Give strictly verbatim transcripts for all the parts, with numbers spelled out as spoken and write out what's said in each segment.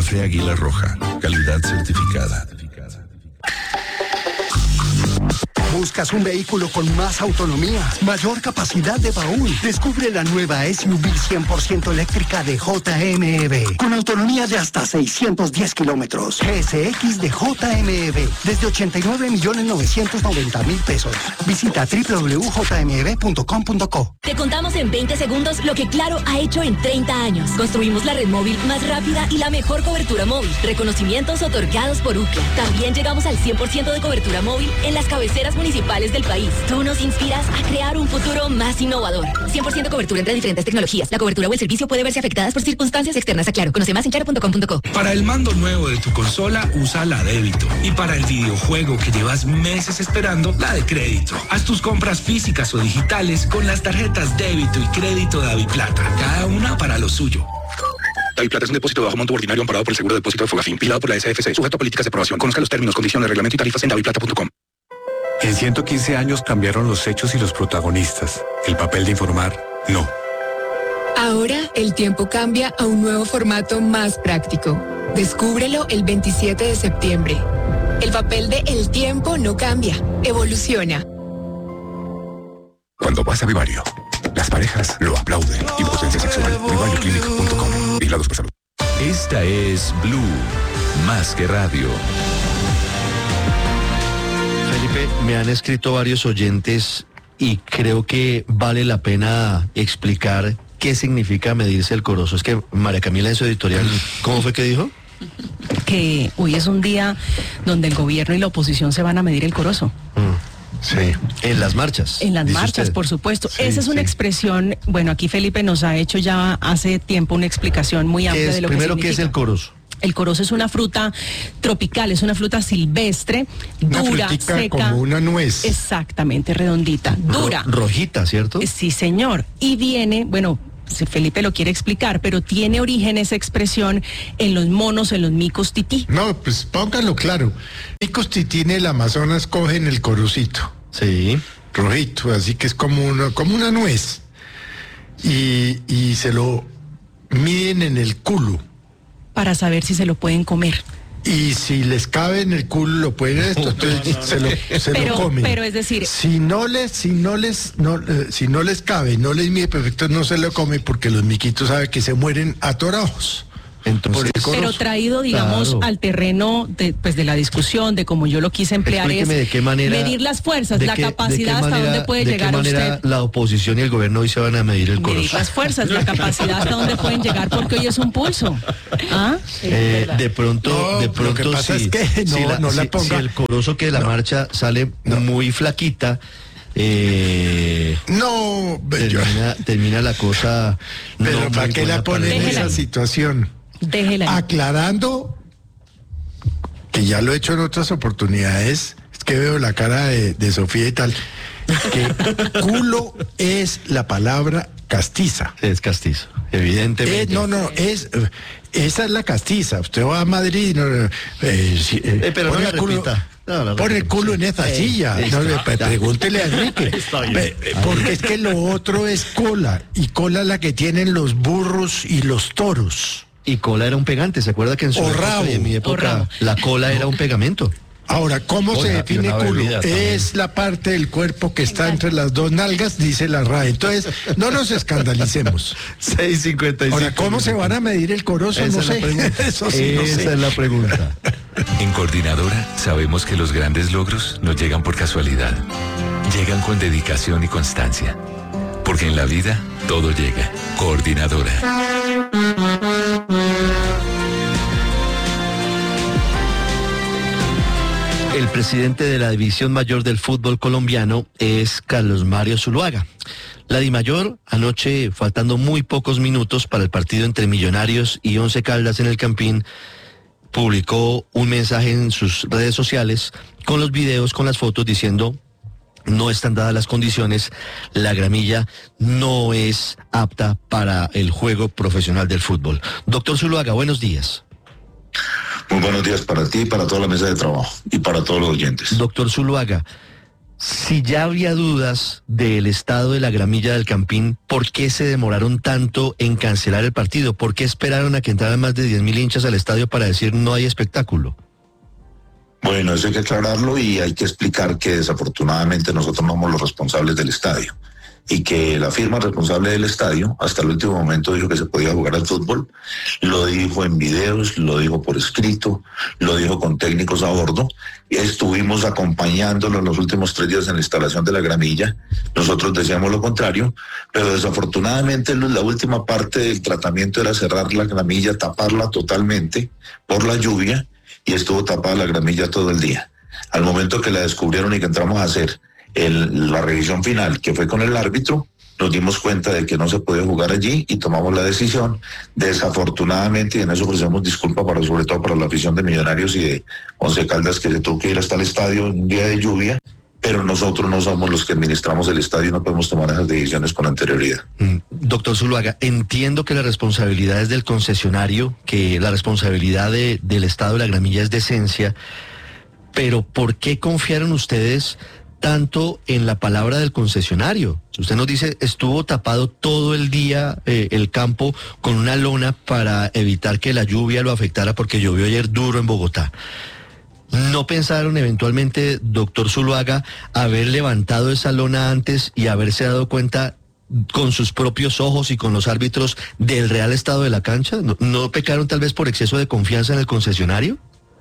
Café Águila Roja, calidad certificada. ¿Buscas un vehículo con más autonomía, mayor capacidad de baúl? Descubre la nueva S U V cien por ciento eléctrica de J M E B, con autonomía de hasta seiscientos diez kilómetros. G S X de J M E B, desde ochenta y nueve millones novecientos noventa mil pesos. Visita doble u doble u doble u punto j m e b punto com punto co. Te contamos en veinte segundos lo que Claro ha hecho en treinta años. Construimos la red móvil más rápida y la mejor cobertura móvil. Reconocimientos otorgados por Ookla. También llegamos al cien por ciento de cobertura móvil en las cabeceras municipales del país. Tú nos inspiras a crear un futuro más innovador. cien por ciento cobertura entre diferentes tecnologías. La cobertura o el servicio puede verse afectadas por circunstancias externas a Claro. Conoce más en claro punto com punto co. Para el mando nuevo de tu consola, usa la débito. Y para el videojuego que llevas meses esperando, la de crédito. Haz tus compras físicas o digitales con las tarjetas débito y crédito de Daviplata. Cada una para lo suyo. Daviplata es un depósito de bajo monto ordinario amparado por el seguro de depósito de Fogafín, vigilado por la S F C, sujeto a políticas de aprobación. Conozca los términos, condiciones, reglamento y tarifas en daviplata punto com. En ciento quince años cambiaron los hechos y los protagonistas. El papel de informar, no. Ahora el tiempo cambia a un nuevo formato más práctico. Descúbrelo el veintisiete de septiembre. El papel de El Tiempo no cambia, evoluciona. Cuando vas a Vivario, las parejas lo aplauden. Impotencia sexual, vivario clinic punto com. Vigilados por salud. Esta es Blue, más que radio. Felipe, me han escrito varios oyentes y creo que vale la pena explicar qué significa medirse el corozo. Es que María Camila en su editorial, ¿cómo fue que dijo? Que hoy es un día donde el gobierno y la oposición se van a medir el corozo. Mm, sí, en las marchas. En las marchas, usted. Por supuesto. Sí, Esa es una sí. expresión, bueno, aquí Felipe nos ha hecho ya hace tiempo una explicación muy amplia es, de lo primero, que significa. ¿Qué es el corozo? El corozo es una fruta tropical, es una fruta silvestre, una dura, seca. Como una nuez. Exactamente, redondita, dura. Ro- rojita, ¿cierto? Sí, señor. Y viene, bueno, si Felipe lo quiere explicar, pero tiene origen esa expresión en los monos, en los micos tití. No, pues póngalo claro. Micos tití en el Amazonas cogen el corocito. Sí. Rojito, así que es como una, como una nuez. Y, y se lo miden en el culo. Para saber si se lo pueden comer. Y si les cabe en el culo, lo pueden esto, entonces se lo, se pero, lo comen. Pero es decir, si no les, si no les, no, eh, si no les cabe, no les mide perfecto, no se lo comen porque los miquitos saben que se mueren atorados. Entonces, pero traído, digamos, claro. al terreno de, pues, de la discusión, de como yo lo quise emplear, es de qué manera, medir las fuerzas, la qué, capacidad hasta manera, dónde puede de llegar qué manera usted. La oposición y el gobierno hoy se van a medir el corozo. Medir las fuerzas, la capacidad hasta dónde pueden llegar, porque hoy es un pulso. ¿Ah? Eh, de pronto, no, de pronto, lo que pasa si, es que no, si, la, no la si, ponga. si el corozo que de la no. marcha sale no. muy flaquita, eh, no, termina, termina la cosa. Pero no ¿para qué la ponen en esa situación? Déjela. Aclarando que ya lo he hecho en otras oportunidades, es que veo la cara de, de Sofía y tal, que culo es la palabra castiza. Es castizo, evidentemente. Eh, no, no, es esa es la castiza. Usted va a Madrid, no, eh, si, eh, eh, pero no la culo, repita. No, no, pone el culo en esa eh, silla. No, le, pregúntele a Enrique. Porque es que lo otro es cola, y cola la que tienen los burros y los toros. Y cola era un pegante, ¿se acuerda que en su o época, rabo, en mi época la cola era un pegamento? Ahora, ¿cómo Hola, se define culo? Es la parte del cuerpo que está entre las dos nalgas, dice la R A E. Entonces, no nos escandalicemos. seis cincuenta y cinco. Ahora, ¿cómo se van a medir el corozo? Esa no es sé. La Eso sí, no Esa sé. es la pregunta. En Coordinadora sabemos que los grandes logros no llegan por casualidad. Llegan con dedicación y constancia. Porque en la vida todo llega. Coordinadora. El presidente de la División Mayor del fútbol colombiano es Carlos Mario Zuluaga. La Dimayor, anoche, faltando muy pocos minutos para el partido entre Millonarios y Once Caldas en el Campín, publicó un mensaje en sus redes sociales con los videos, con las fotos, diciendo: no están dadas las condiciones, la gramilla no es apta para el juego profesional del fútbol. Doctor Zuluaga, buenos días. Muy buenos días para ti, para toda la mesa de trabajo y para todos los oyentes. Doctor Zuluaga, Si ya había dudas del estado de la gramilla del Campín, ¿por qué se demoraron tanto en cancelar el partido? ¿Por qué esperaron a que entraran más de diez mil hinchas al estadio para decir no hay espectáculo? Bueno, eso hay que aclararlo y hay que explicar que desafortunadamente nosotros no somos los responsables del estadio y que la firma responsable del estadio hasta el último momento dijo que se podía jugar al fútbol, lo dijo en videos, lo dijo por escrito, lo dijo con técnicos a bordo, estuvimos acompañándolo en los últimos tres días en la instalación de la gramilla, nosotros decíamos lo contrario, pero desafortunadamente la última parte del tratamiento era cerrar la gramilla, taparla totalmente por la lluvia, y estuvo tapada la gramilla todo el día. Al momento que la descubrieron y que entramos a hacer el, la revisión final, que fue con el árbitro, nos dimos cuenta de que no se podía jugar allí y tomamos la decisión. Desafortunadamente, y en eso ofrecemos disculpas para, sobre todo para la afición de Millonarios y de Once Caldas, que se tuvo que ir hasta el estadio en un día de lluvia, pero nosotros no somos los que administramos el estadio y no podemos tomar esas decisiones con anterioridad. Mm, doctor Zuluaga, entiendo que la responsabilidad es del concesionario, que la responsabilidad de, del estado de la gramilla es de Esencia, pero ¿por qué confiaron ustedes tanto en la palabra del concesionario? Usted nos dice, estuvo tapado todo el día eh, el campo con una lona para evitar que la lluvia lo afectara porque llovió ayer duro en Bogotá. ¿No pensaron eventualmente, doctor Zuluaga, haber levantado esa lona antes y haberse dado cuenta con sus propios ojos y con los árbitros del real estado de la cancha? ¿No, no pecaron tal vez por exceso de confianza en el concesionario?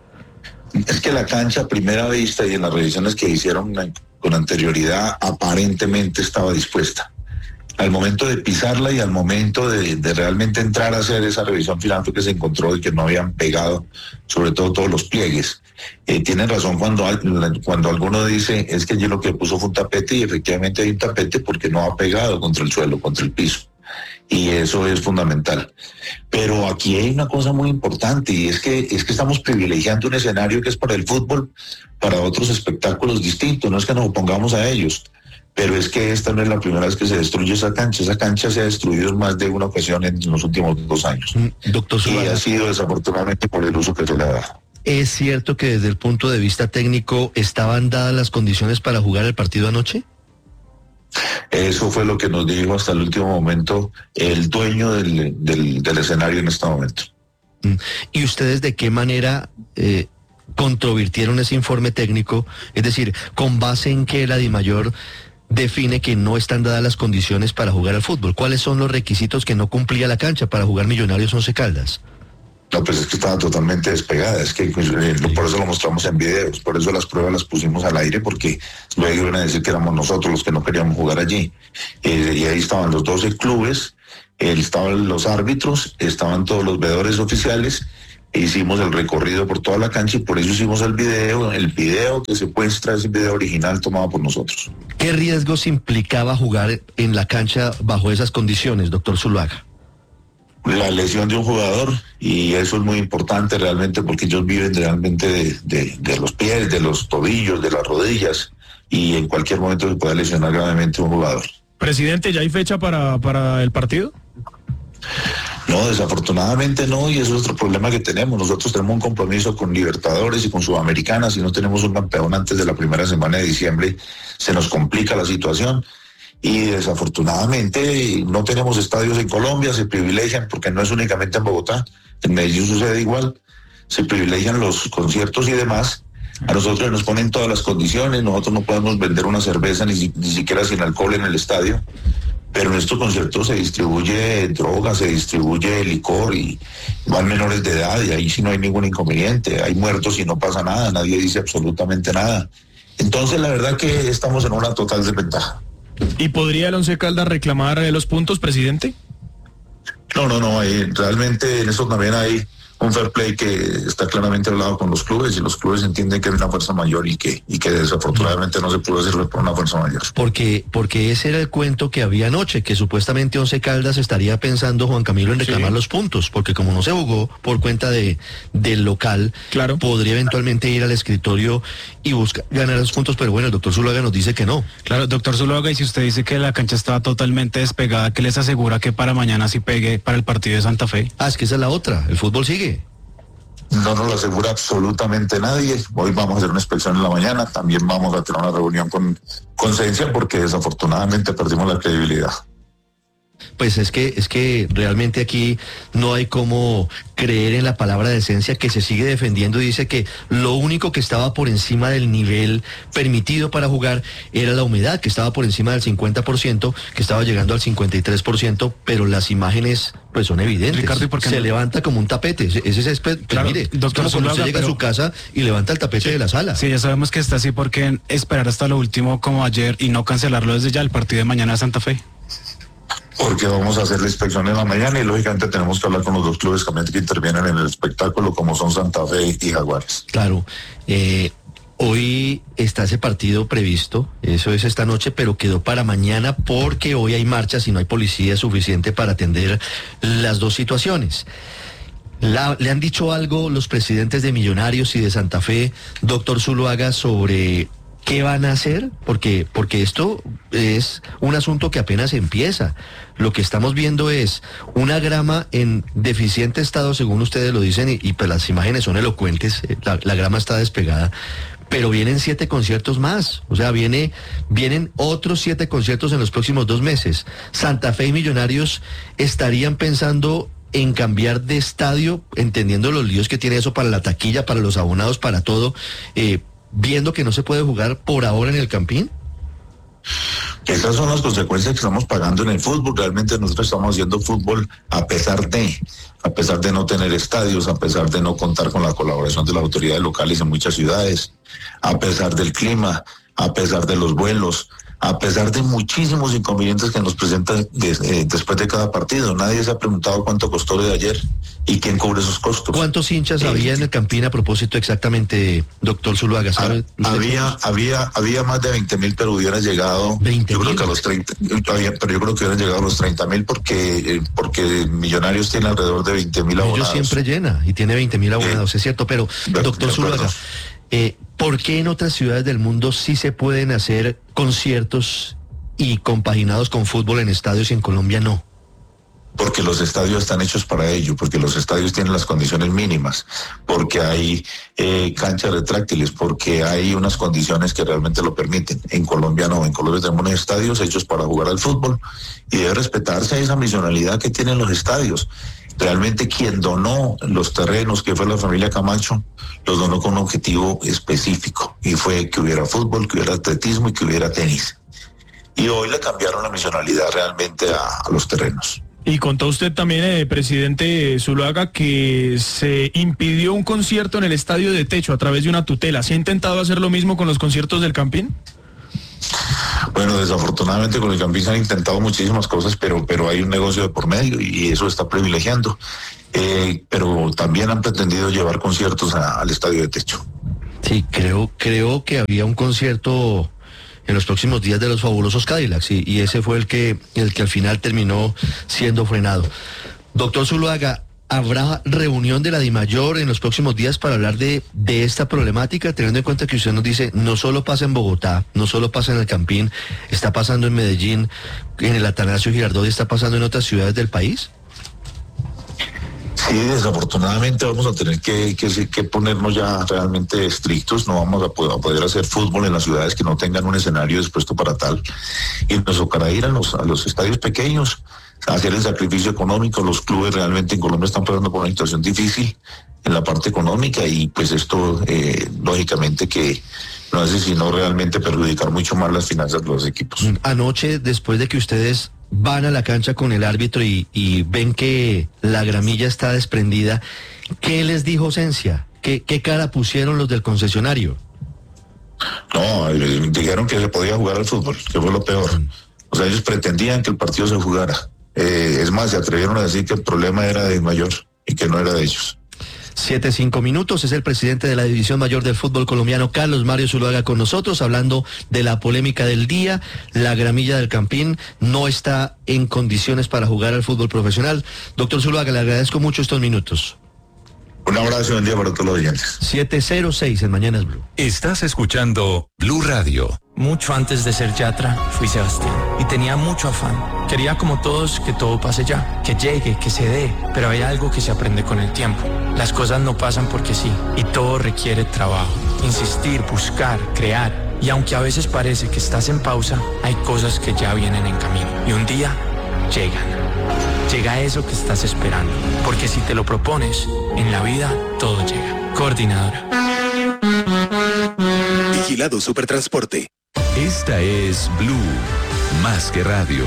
Es que la cancha a primera vista y en las revisiones que hicieron con anterioridad aparentemente estaba dispuesta. Al momento de pisarla y al momento de, de realmente entrar a hacer esa revisión final fue que se encontró de que no habían pegado, sobre todo todos los pliegues. Eh, tienen razón cuando, cuando alguno dice, es que allí lo que puso fue un tapete, y efectivamente hay un tapete porque no ha pegado contra el suelo, contra el piso. Y eso es fundamental. Pero aquí hay una cosa muy importante, y es que, es que estamos privilegiando un escenario que es para el fútbol, para otros espectáculos distintos, no es que nos opongamos a ellos. Pero es que esta no es la primera vez que se destruye esa cancha. Esa cancha se ha destruido en más de una ocasión en los últimos dos años. Doctor Zuluaga, y ha sido desafortunadamente por el uso que se le ha dado. ¿Es cierto que desde el punto de vista técnico estaban dadas las condiciones para jugar el partido anoche? Eso fue lo que nos dijo hasta el último momento el dueño del, del, del escenario en este momento. ¿Y ustedes de qué manera eh, controvirtieron ese informe técnico? Es decir, ¿con base en qué la DIMAYOR define que no están dadas las condiciones para jugar al fútbol? ¿Cuáles son los requisitos que no cumplía la cancha para jugar Millonarios Once Caldas? No, pues es que estaba totalmente despegada, es que pues, eh, por eso lo mostramos en videos, por eso las pruebas las pusimos al aire, porque luego iban a decir que éramos nosotros los que no queríamos jugar allí. Eh, y ahí estaban los doce clubes, eh, estaban los árbitros, estaban todos los veedores oficiales, e hicimos el recorrido por toda la cancha y por eso hicimos el video, el video que se muestra es el video original tomado por nosotros. ¿Qué riesgos implicaba jugar en la cancha bajo esas condiciones, doctor Zuluaga? La lesión de un jugador, y eso es muy importante realmente porque ellos viven realmente de, de, de los pies, de los tobillos, de las rodillas, y en cualquier momento se puede lesionar gravemente un jugador. Presidente, ¿ya hay fecha para, para el partido? No, desafortunadamente no, y eso es otro problema que tenemos. Nosotros tenemos un compromiso con Libertadores y con Sudamericanas, si no tenemos un campeón antes de la primera semana de diciembre, se nos complica la situación. Y desafortunadamente no tenemos estadios en Colombia, se privilegian, porque no es únicamente en Bogotá, en Medellín sucede igual, se privilegian los conciertos y demás. A nosotros nos ponen todas las condiciones, nosotros no podemos vender una cerveza ni, ni siquiera sin alcohol en el estadio, pero en estos conciertos se distribuye droga, se distribuye licor y van menores de edad, y ahí sí no hay ningún inconveniente, hay muertos y no pasa nada, nadie dice absolutamente nada. Entonces la verdad que estamos en una total desventaja. ¿Y podría el Once Caldas reclamar eh, los puntos, presidente? No, no, no, hay, realmente en eso también hay un fair play que está claramente hablado con los clubes, y los clubes entienden que hay una fuerza mayor y que, y que desafortunadamente no se pudo hacerlo por una fuerza mayor. Porque, porque ese era el cuento que había anoche, que supuestamente Once Caldas estaría pensando, Juan Camilo, en reclamar sí. los puntos, porque como no se jugó por cuenta de del local, claro, podría eventualmente ir al escritorio y buscar ganar los puntos, pero bueno, el doctor Zuluaga nos dice que no. Claro, doctor Zuluaga, y si usted dice que la cancha estaba totalmente despegada, ¿qué les asegura que para mañana sí pegue para el partido de Santa Fe? Ah, es que esa es la otra, el fútbol sigue. no nos lo asegura absolutamente nadie. Hoy vamos a hacer una inspección en la mañana, también vamos a tener una reunión con, con Cencia porque desafortunadamente perdimos la credibilidad. Pues es que es que realmente aquí no hay como creer en la palabra de Cencia, que se sigue defendiendo y dice que lo único que estaba por encima del nivel permitido para jugar era la humedad, que estaba por encima del cincuenta por ciento, que estaba llegando al cincuenta y tres por ciento, pero las imágenes pues son evidentes. Ricardo, ¿y por qué se no? levanta como un tapete, ese, ese césped, pues, Claro, mire, doctor es como cuando Zuluaga, usted llega pero- a su casa y levanta el tapete de la sala. Sí, ya sabemos que está así, porque esperar hasta lo último como ayer y no cancelarlo desde ya el partido de mañana de Santa Fe. Porque vamos a hacer la inspección en la mañana y lógicamente tenemos que hablar con los dos clubes también que intervienen en el espectáculo, como son Santa Fe y Jaguares. Claro, eh, hoy está ese partido previsto, eso es esta noche, pero quedó para mañana porque hoy hay marchas y no hay policía suficiente para atender las dos situaciones. La- ¿Le han dicho algo los presidentes de Millonarios y de Santa Fe, doctor Zuluaga, sobre qué van a hacer? Porque, porque esto es un asunto que apenas empieza. Lo que estamos viendo es una grama en deficiente estado, según ustedes lo dicen, y, y pues las imágenes son elocuentes, eh, la, la grama está despegada, pero vienen siete conciertos más, o sea, viene, vienen otros siete conciertos en los próximos dos meses. Santa Fe y Millonarios estarían pensando en cambiar de estadio, entendiendo los líos que tiene eso para la taquilla, para los abonados, para todo, eh, viendo que no se puede jugar por ahora en el Campín. Esas son las consecuencias que estamos pagando en el fútbol. Realmente nosotros estamos haciendo fútbol a pesar de, a pesar de no tener estadios, a pesar de no contar con la colaboración de las autoridades locales en muchas ciudades, a pesar del clima, a pesar de los vuelos, a pesar de muchísimos inconvenientes que nos presentan de- eh, después de cada partido. Nadie se ha preguntado cuánto costó lo de ayer y quién cubre esos costos. ¿Cuántos hinchas había en el Campín a propósito exactamente, doctor Zuluaga? ¿Sabe usted? Había, había, había más de veinte mil, pero hubieran llegado, yo creo que a los treinta, había- pero yo creo que hubieran llegado a los treinta mil porque, eh, porque Millonarios tiene alrededor de veinte mil Ellos abonados. siempre llena y tiene veinte mil abonados, es cierto, pero doctor Zuluaga, eh, ¿por qué en otras ciudades del mundo sí se pueden hacer conciertos y compaginados con fútbol en estadios y en Colombia no? Porque los estadios están hechos para ello, porque los estadios tienen las condiciones mínimas, porque hay eh, canchas retráctiles, porque hay unas condiciones que realmente lo permiten. En Colombia no, en Colombia tenemos unos estadios hechos para jugar al fútbol y debe respetarse esa misionalidad que tienen los estadios. Realmente quien donó los terrenos, que fue la familia Camacho, los donó con un objetivo específico y fue que hubiera fútbol, que hubiera atletismo y que hubiera tenis. Y hoy le cambiaron la misionalidad realmente a, a los terrenos. Y contó usted también, eh, presidente Zuluaga, que se impidió un concierto en el estadio de techo a través de una tutela. ¿Se ha intentado hacer lo mismo con los conciertos del Campín? Bueno, desafortunadamente con el Campín se han intentado muchísimas cosas, pero, pero hay un negocio de por medio y eso está privilegiando. Eh, pero también han pretendido llevar conciertos a- al estadio de techo. Sí, creo, creo que había un concierto en los próximos días de los fabulosos Cadillacs y, y ese fue el que, el que al final terminó siendo frenado. Doctor Zuluaga, ¿habrá reunión de la DIMAYOR en los próximos días para hablar de, de esta problemática, teniendo en cuenta que usted nos dice, no solo pasa en Bogotá, no solo pasa en el Campín, está pasando en Medellín, en el Atanasio Girardot, está pasando en otras ciudades del país? Sí, desafortunadamente vamos a tener que, que, que ponernos ya realmente estrictos, no vamos a poder, a poder hacer fútbol en las ciudades que no tengan un escenario dispuesto para tal, y nos tocará ir a los, a los estadios pequeños, hacer el sacrificio económico. Los clubes realmente en Colombia están pasando por una situación difícil en la parte económica y pues esto eh, lógicamente que no hace sino realmente perjudicar mucho más las finanzas de los equipos. Anoche, después de que ustedes van a la cancha con el árbitro y, y ven que la gramilla está desprendida, ¿qué les dijo Cencia? ¿Qué, qué cara pusieron los del concesionario? No, eh, dijeron que se podía jugar al fútbol, que fue lo peor. O sea, ellos pretendían que el partido se jugara. Eh, es más, se atrevieron a decir que el problema era de mayor y que no era de ellos. Siete, cinco minutos, es el presidente de la División Mayor del Fútbol Colombiano, Carlos Mario Zuluaga, con nosotros, hablando de la polémica del día. La gramilla del Campín no está en condiciones para jugar al fútbol profesional. Doctor Zuluaga, le agradezco mucho estos minutos. Un abrazo y un día para todos los oyentes. siete cero seis en Mañanas Blue. Estás escuchando Blue Radio. Mucho antes de ser Yatra, fui Sebastián y tenía mucho afán. Quería como todos que todo pase ya, que llegue, que se dé, pero hay algo que se aprende con el tiempo. Las cosas no pasan porque sí y todo requiere trabajo, insistir, buscar, crear. Y aunque a veces parece que estás en pausa, hay cosas que ya vienen en camino y un día llegan. Llega eso que estás esperando, porque si te lo propones, en la vida todo llega. Coordinadora. Vigilado Supertransporte. Esta es Blue, más que radio.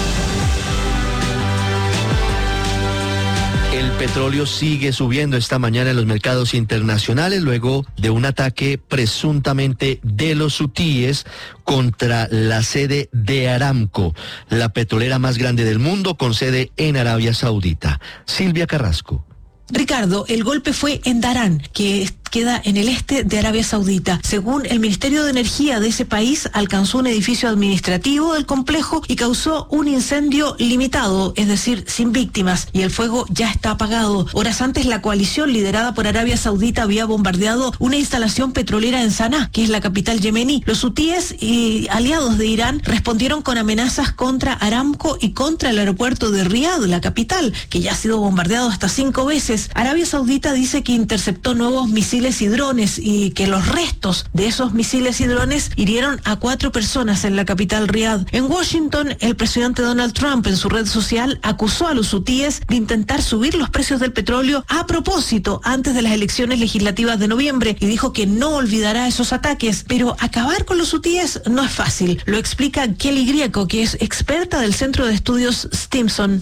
El petróleo sigue subiendo esta mañana en los mercados internacionales luego de un ataque presuntamente de los hutíes contra la sede de Aramco, la petrolera más grande del mundo con sede en Arabia Saudita. Silvia Carrasco. Ricardo, el golpe fue en Darán, que queda en el este de Arabia Saudita. Según el Ministerio de Energía de ese país, alcanzó un edificio administrativo del complejo y causó un incendio limitado, es decir, sin víctimas, y el fuego ya está apagado. Horas antes, la coalición liderada por Arabia Saudita había bombardeado una instalación petrolera en Saná, que es la capital yemení. Los hutíes y aliados de Irán respondieron con amenazas contra Aramco y contra el aeropuerto de Riad, la capital, que ya ha sido bombardeado hasta cinco veces. Arabia Saudita dice que interceptó nuevos misiles y drones y que los restos de esos misiles y drones hirieron a cuatro personas en la capital Riad. En Washington, el presidente Donald Trump en su red social acusó a los hutíes de intentar subir los precios del petróleo a propósito antes de las elecciones legislativas de noviembre y dijo que no olvidará esos ataques. Pero acabar con los hutíes no es fácil. Lo explica Kelly Grieco, que es experta del Centro de Estudios Stimson.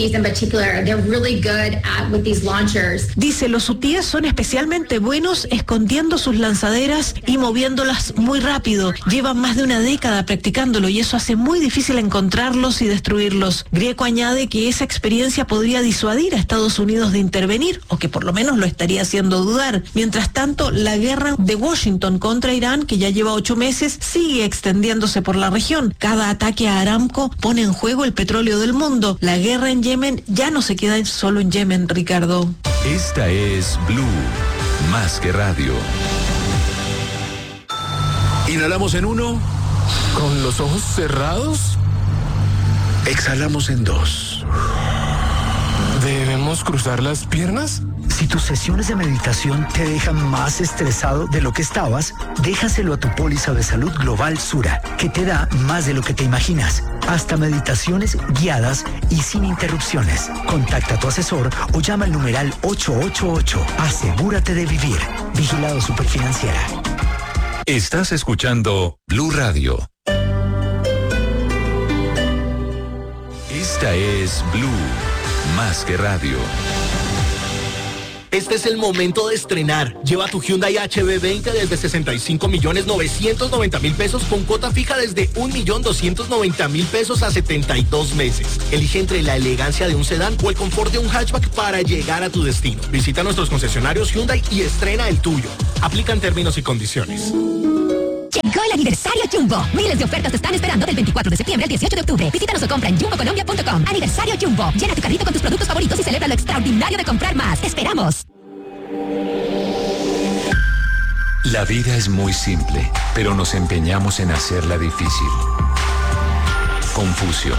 Dice, los hutíes son especialmente buenos escondiendo sus lanzaderas y moviéndolas muy rápido. Llevan más de una década practicándolo y eso hace muy difícil encontrarlos y destruirlos. Grieco añade que esa experiencia podría disuadir a Estados Unidos de intervenir, o que por lo menos lo estaría haciendo dudar. Mientras tanto, la guerra de Washington contra Irán, que ya lleva ocho meses, sigue extendiéndose por la región. Cada ataque a Aramco pone en juego el petróleo del mundo. La guerra en Yemen ya no se queda solo en Yemen, Ricardo. Esta es Blue, más que radio. Inhalamos en uno, con los ojos cerrados. Exhalamos en dos. ¿Debemos cruzar las piernas? Si tus sesiones de meditación te dejan más estresado de lo que estabas, déjaselo a tu póliza de salud global Sura, que te da más de lo que te imaginas. Hasta meditaciones guiadas y sin interrupciones. Contacta a tu asesor o llama al numeral ocho ocho ocho. Asegúrate de vivir. Vigilado Superfinanciera. Estás escuchando Blue Radio. Esta es Blue, más que radio. Este es el momento de estrenar. Lleva tu Hyundai H B veinte desde sesenta y cinco millones novecientos noventa mil pesos con cuota fija desde un millón doscientos noventa mil pesos a setenta y dos meses. Elige entre la elegancia de un sedán o el confort de un hatchback para llegar a tu destino. Visita nuestros concesionarios Hyundai y estrena el tuyo. Aplican términos y condiciones. Llegó el aniversario Jumbo. Miles de ofertas te están esperando del veinticuatro de septiembre al dieciocho de octubre. Visítanos o compra en jumbo colombia punto com. Aniversario Jumbo. Llena tu carrito con tus productos favoritos y celebra lo extraordinario de comprar más. ¡Te esperamos! La vida es muy simple, pero nos empeñamos en hacerla difícil. Confucio.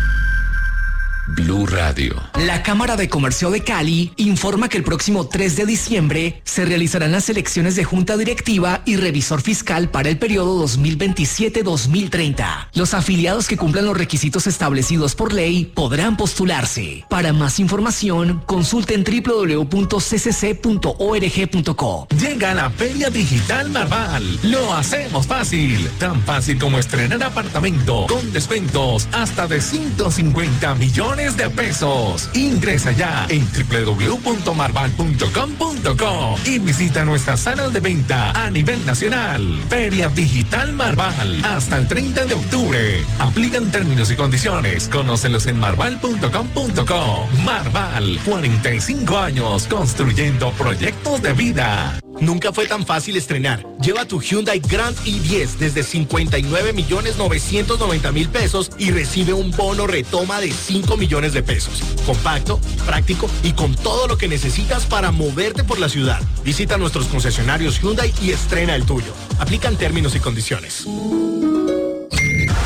Blue Radio. La Cámara de Comercio de Cali informa que el próximo tres de diciembre se realizarán las elecciones de Junta Directiva y Revisor Fiscal para el periodo dos mil veintisiete a dos mil treinta. Los afiliados que cumplan los requisitos establecidos por ley podrán postularse. Para más información, consulten doble u doble u doble u punto c c c punto org punto co. Llega la Feria Digital Marval. Lo hacemos fácil. Tan fácil como estrenar apartamento con descuentos hasta de ciento cincuenta millones de pesos. Ingresa ya en doble u doble u doble u punto marval punto com punto co y visita nuestras salas de venta a nivel nacional. Feria Digital Marval hasta el treinta de octubre. Aplican términos y condiciones. Conócelos en marval punto com punto co. Marval, cuarenta y cinco años construyendo proyectos de vida. Nunca fue tan fácil estrenar. Lleva tu Hyundai Grand i diez desde cincuenta y nueve millones novecientos noventa mil pesos y recibe un bono retoma de cinco millones de pesos. Compacto, práctico y con todo lo que necesitas para moverte por la ciudad. Visita nuestros concesionarios Hyundai y estrena el tuyo. Aplican términos y condiciones.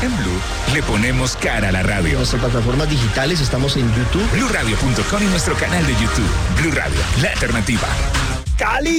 En Blue le ponemos cara a la radio. En nuestras plataformas digitales estamos en YouTube, blue radio punto com y nuestro canal de YouTube. Blue Radio, la alternativa. Cali.